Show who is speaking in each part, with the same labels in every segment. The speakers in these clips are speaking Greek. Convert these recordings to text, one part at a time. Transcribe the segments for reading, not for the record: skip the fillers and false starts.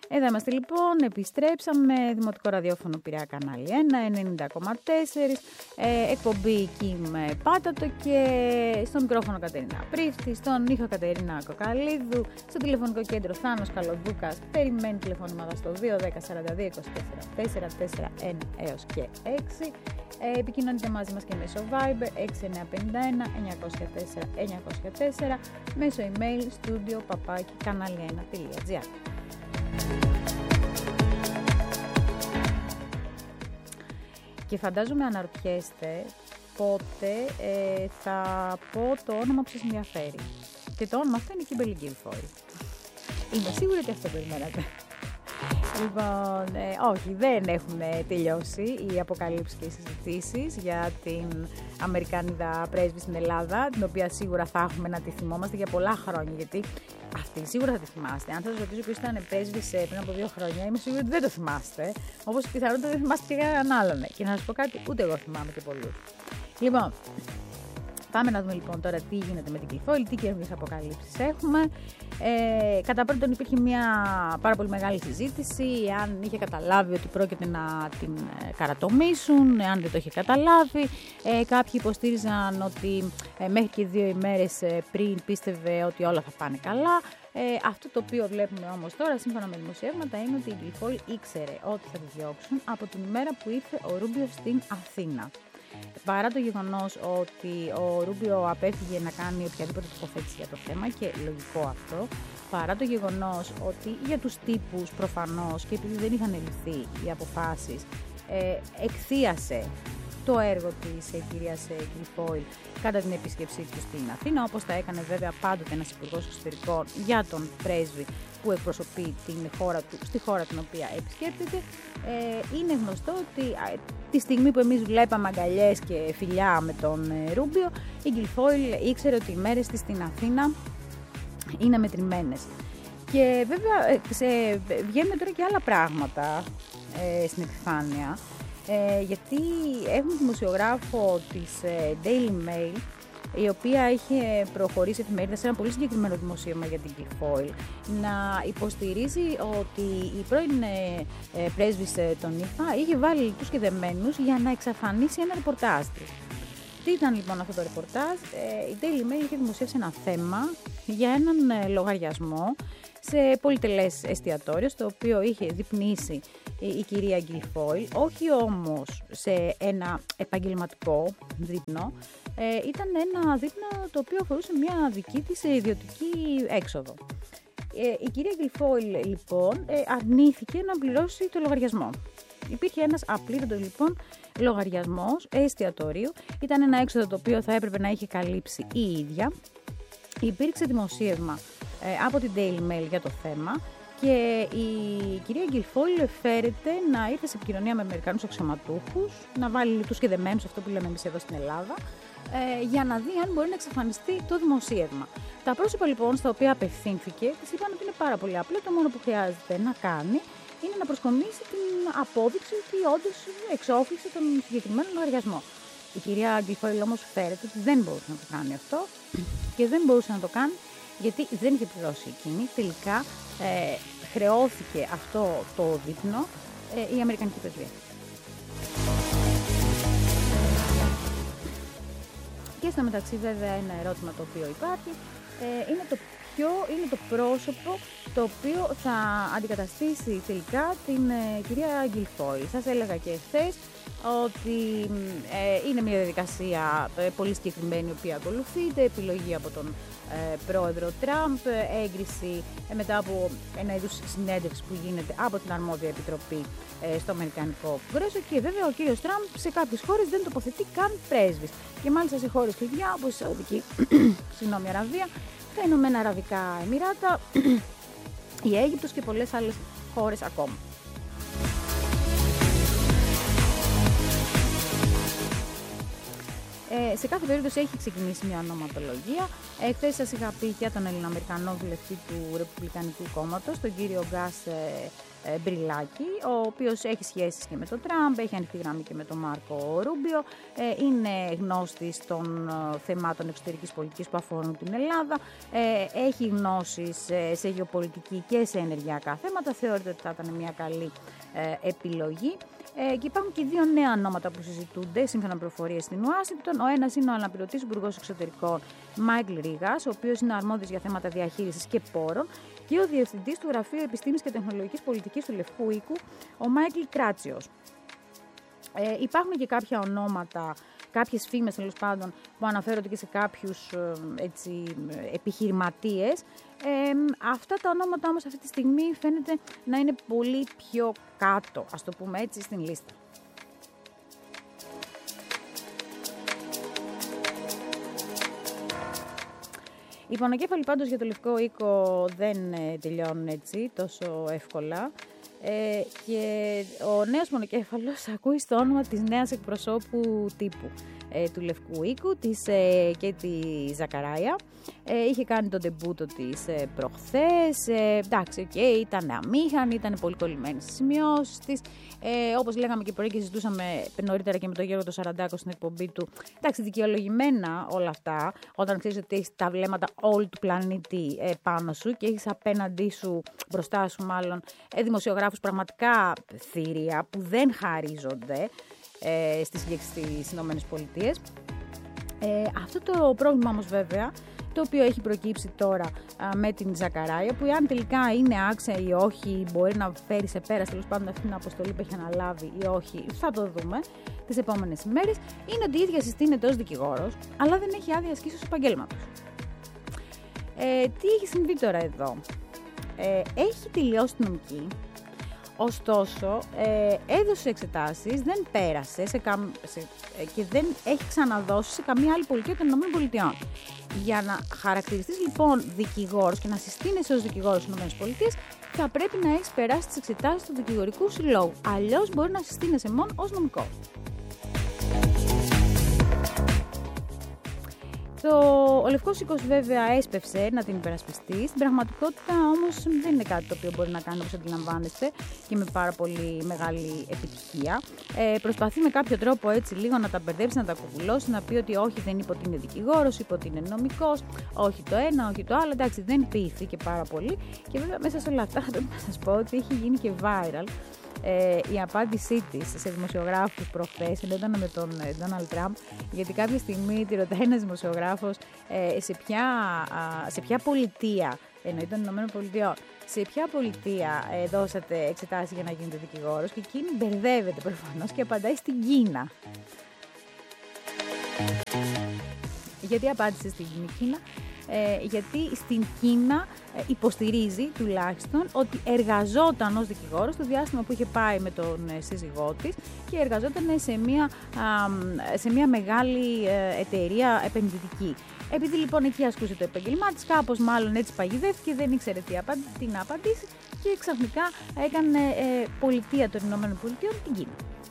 Speaker 1: Εδώ είμαστε λοιπόν, επιστρέψαμε, δημοτικό ραδιόφωνο Πειραιά κανάλι 1, 90,4, εκπομπή Kim Πάτατο και στο μικρόφωνο Κατερίνα Πρίφτη, στον ήχο Κατερίνα Κοκαλίδου, στο τηλεφωνικό κέντρο Θάνος Καλοδούκας, περιμένει τηλεφωνήματα στο 210 42 24 441 έως και 6. Επικοινωνείτε μαζί μας και μέσω Viber 6951 904 904, μέσω email studio@kanaliena.gr. Και φαντάζομαι αναρωτιέστε πότε θα πω το όνομα που σας ενδιαφέρει. Και το όνομα αυτό είναι Kimberly Guilfoyle. Είμαι σίγουρη ότι αυτό περιμένατε. Λοιπόν, όχι, δεν έχουν τελειώσει οι αποκαλύψεις και οι συζητήσεις για την Αμερικάνιδα πρέσβη στην Ελλάδα, την οποία σίγουρα θα έχουμε να τη θυμόμαστε για πολλά χρόνια, γιατί αυτή σίγουρα θα τη θυμάστε. Αν σας ρωτήσω ποιος ήταν πρέσβης πριν από 2 χρόνια, είμαι σίγουρη ότι δεν το θυμάστε, όπως πιθανότατα δεν θυμάστε και κανέναν άλλον. Και να σας πω κάτι, ούτε εγώ θυμάμαι και πολλούς. Λοιπόν, πάμε να δούμε λοιπόν τώρα τι γίνεται με την Guilfoyle, τι καινούργιες αποκαλύψεις έχουμε. Κατά πρώτον υπήρχε μια πάρα πολύ μεγάλη συζήτηση αν είχε καταλάβει ότι πρόκειται να την καρατομήσουν, αν δεν το είχε καταλάβει. Κάποιοι υποστήριζαν ότι μέχρι και 2 ημέρες πριν πίστευε ότι όλα θα πάνε καλά. Αυτό το οποίο βλέπουμε όμως τώρα, σύμφωνα με δημοσιεύματα, είναι ότι η Guilfoyle ήξερε ότι θα τη διώξουν από την ημέρα που ήρθε ο Ρούμπιο στην Αθήνα. Παρά το γεγονός ότι ο Ρούμπιο απέφυγε να κάνει οποιαδήποτε τοποθέτηση για το θέμα, και λογικό αυτό, παρά το γεγονός ότι για τους τύπους προφανώς και επειδή δεν είχαν ληφθεί οι αποφάσεις, εκθίασε το έργο της κυρίας Guilfoyle κατά την επίσκεψή του στην Αθήνα, όπως τα έκανε βέβαια πάντοτε ένας υπουργός εξωτερικών για τον πρέσβη που εκπροσωπεί την χώρα του στη χώρα την οποία επισκέπτεται. Είναι γνωστό ότι τη στιγμή που εμείς βλέπαμε αγκαλιές και φιλιά με τον Ρούμπιο, η Guilfoyle ήξερε ότι οι μέρες της στην Αθήνα είναι μετρημένες. Και βέβαια βγαίνουν τώρα και άλλα πράγματα στην επιφάνεια, γιατί έχουμε δημοσιογράφο της Daily Mail, η οποία είχε προχωρήσει εφημερίδα σε ένα πολύ συγκεκριμένο δημοσίευμα για την Guilfoyle, να υποστηρίζει ότι η πρώην πρέσβης των ΗΠΑ είχε βάλει τους και δεμένους για να εξαφανίσει ένα ρεπορτάζ της. Τι ήταν λοιπόν αυτό το ρεπορτάζ? Η Daily Mail είχε δημοσιεύσει ένα θέμα για έναν λογαριασμό σε πολυτελές εστιατόριο, στο οποίο είχε δείπνήσει η κυρία Guilfoyle, όχι όμως σε ένα επαγγελματικό δείπνο, ήταν ένα δείπνο το οποίο αφορούσε μια δική της ιδιωτική έξοδο. Η κυρία Guilfoyle λοιπόν αρνήθηκε να πληρώσει το λογαριασμό. Υπήρχε ένας απλήρωτος λοιπόν λογαριασμός εστιατορίου, ήταν ένα έξοδο το οποίο θα έπρεπε να είχε καλύψει η ίδια. Υπήρξε δημοσίευμα από την Daily Mail για το θέμα και η κυρία Guilfoyle φέρεται να ήρθε σε επικοινωνία με Αμερικανούς αξιωματούχους, να βάλει τους και δεμένους, αυτό που λέμε εμείς εδώ στην Ελλάδα, για να δει αν μπορεί να εξαφανιστεί το δημοσίευμα. Τα πρόσωπα λοιπόν στα οποία απευθύνθηκε της είπαν ότι είναι πάρα πολύ απλό, το μόνο που χρειάζεται να κάνει είναι να προσκομίσει την απόδειξη ότι όντως εξόφλησε τον συγκεκριμένο λογαριασμό. Η κυρία Guilfoyle όμως φέρεται ότι δεν μπορούσε να το κάνει αυτό και δεν μπορούσε να το κάνει γιατί δεν είχε πληρώσει εκείνη. Τελικά χρεώθηκε αυτό το δείπνο η Αμερικανική πρεσβεία. Και στο μεταξύ βέβαια ένα ερώτημα το οποίο υπάρχει είναι ποιο είναι το πρόσωπο το οποίο θα αντικαταστήσει τελικά την κυρία Guilfoyle. Σας έλεγα και χθες ότι είναι μια διαδικασία πολύ συγκεκριμένη η οποία ακολουθείται, επιλογή από τον πρόεδρο Τραμπ, έγκριση μετά από ένα είδους συνέντευξη που γίνεται από την αρμόδια επιτροπή στο Αμερικανικό Κογκρέσο, και βέβαια ο κύριος Τραμπ σε κάποιες χώρες δεν τοποθετεί καν πρέσβης, και μάλιστα σε χώρες κλειδιά όπως η Σαουδική Αραβία, τα Ηνωμένα Αραβικά Εμιράτα, η Αίγυπτος και πολλές άλλες χώρες ακόμα. Σε κάθε περίπτωση έχει ξεκινήσει μια ονοματολογία. Χθες σας είχα πει για τον Ελληνοαμερικανό βουλευτή του Ρεπουμπλικανικού Κόμματος, τον κύριο Γκάς Μπριλάκη, ο οποίος έχει σχέσεις και με τον Τραμπ, έχει ανοιχτή γραμμή και με τον Μάρκο Ρούμπιο, είναι γνώστης των θεμάτων εξωτερικής πολιτικής που αφορούν την Ελλάδα, έχει γνώσεις σε γεωπολιτική και σε ενεργειακά θέματα, θεωρείται ότι θα ήταν μια καλή επιλογή. Και υπάρχουν και δύο νέα ονόματα που συζητούνται σύμφωνα με πληροφορίες στην Ουάσιγκτον. Ο ένας είναι ο αναπληρωτής υπουργός εξωτερικών Μάικλ Ρίγας, ο οποίος είναι αρμόδιος για θέματα διαχείρισης και πόρων, και ο διευθυντής του Γραφείου Επιστήμης και Τεχνολογικής Πολιτικής του Λευκού Οίκου, ο Μάικλ Κράτσιος. Υπάρχουν και κάποια ονόματα, κάποιες φήμες τέλος πάντων, που αναφέρονται και σε κάποιους επιχειρηματίες. Αυτά τα ονόματα όμως αυτή τη στιγμή φαίνεται να είναι πολύ πιο κάτω, ας το πούμε έτσι, στην λίστα. Οι πονοκέφαλοι πάντως για το Λευκό Οίκο δεν τελειώνουν έτσι τόσο εύκολα. Και ο νέος πονοκέφαλος ακούει στο όνομα της νέας εκπροσώπου τύπου του Λευκού Οίκου, της Κέτι Ζακαράια. Είχε κάνει τον ντεμπούτο της προχθές. Εντάξει, ήταν αμήχανη, ήταν πολύ κολλημένη στις σημειώσεις της. Όπως λέγαμε και πρωί και συζητούσαμε νωρίτερα και με τον Γιώργο το Σαραντάκο στην εκπομπή του. Εντάξει, δικαιολογημένα όλα αυτά, όταν ξέρεις ότι έχεις τα βλέμματα όλου του πλανήτη πάνω σου και έχεις απέναντί σου, μπροστά σου μάλλον, δημοσιογράφους πραγματικά θηρία που δεν χαρίζονται στις Ηνωμένες Πολιτείες. Αυτό το πρόβλημα όμως βέβαια, το οποίο έχει προκύψει τώρα με την Ζακαράια, που αν τελικά είναι άξια ή όχι, μπορεί να φέρει σε πέρα τέλος πάντων αυτή την αποστολή που έχει αναλάβει ή όχι, θα το δούμε τις επόμενες ημέρες, είναι ότι η ίδια συστήνεται ως δικηγόρος, αλλά δεν έχει άδεια ασκήσεως επαγγέλματος. Τι έχει συμβεί τώρα εδώ? Έχει τελειώσει την νομική. Ωστόσο, έδωσε εξετάσεις, δεν πέρασε και δεν έχει ξαναδώσει σε καμία άλλη πολιτεία των ΗΠΑ. Για να χαρακτηριστείς λοιπόν δικηγόρος και να συστήνεσαι ως δικηγόρος στις ΗΠΑ, θα πρέπει να έχεις περάσει τις εξετάσεις του δικηγορικού συλλόγου. Αλλιώς μπορεί να συστήνεσαι μόνο ως Ο Λευκός Οίκος βέβαια έσπευσε να την υπερασπιστεί. Στην πραγματικότητα όμως δεν είναι κάτι το οποίο μπορεί να κάνει, όπως αντιλαμβάνεστε, και με πάρα πολύ μεγάλη επιτυχία. Προσπαθεί με κάποιο τρόπο έτσι λίγο να τα μπερδέψει, να τα κουβουλώσει, να πει ότι όχι, δεν είπε ότι είναι δικηγόρος, είπε ότι είναι νομικός, όχι το ένα, όχι το άλλο. Εντάξει, δεν ποιήθηκε πάρα πολύ. Και βέβαια μέσα σε όλα αυτά θα πρέπει να σας πω ότι έχει γίνει και viral η απάντησή της σε δημοσιογράφους προχθές, ενώ ήταν με τον Ντόναλντ Τραμπ, γιατί κάποια στιγμή τη ρωτάει ένας δημοσιογράφος σε ποια πολιτεία, εννοεί των Ηνωμένων Πολιτειών, σε ποια πολιτεία δώσατε εξετάσεις για να γίνετε δικηγόρος, και εκείνη μπερδεύεται προφανώς και απαντάει στην Κίνα. Γιατί απάντησε στην Κίνα? Γιατί στην Κίνα υποστηρίζει τουλάχιστον ότι εργαζόταν ως δικηγόρος το διάστημα που είχε πάει με τον σύζυγό της και εργαζόταν σε μια μεγάλη εταιρεία επενδυτική. Επειδή λοιπόν εκεί ασκούσε το επάγγελμά της, κάπως μάλλον έτσι παγιδεύτηκε, δεν ήξερε τι να απαντήσει και ξαφνικά έκανε πολιτεία των Ηνωμένων Πολιτειών την Κίνα.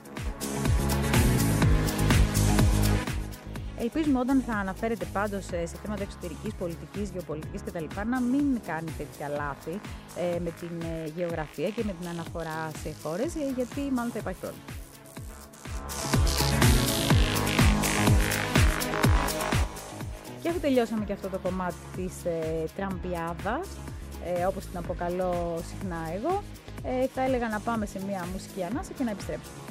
Speaker 1: Ελπίζουμε όταν θα αναφέρετε πάντως σε θέματα εξωτερικής πολιτικής, γεωπολιτικής κτλ. Να μην κάνει τέτοια λάθη με την γεωγραφία και με την αναφορά σε χώρες, γιατί μάλλον θα υπάρχει πρόβλημα. Και αφού τελειώσαμε και αυτό το κομμάτι της Τραμπιάδας, όπως την αποκαλώ συχνά εγώ, θα έλεγα να πάμε σε μια μουσική ανάσα και να επιστρέψουμε.